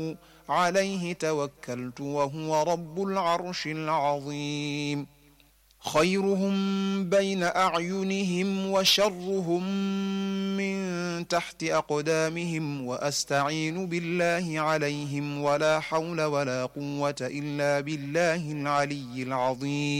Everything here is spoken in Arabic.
عليه توكلت وهو رب العرش العظيم خيرهم بين أعينهم وشرهم من تحت أقدامهم وأستعين بالله عليهم ولا حول ولا قوة إلا بالله العلي العظيم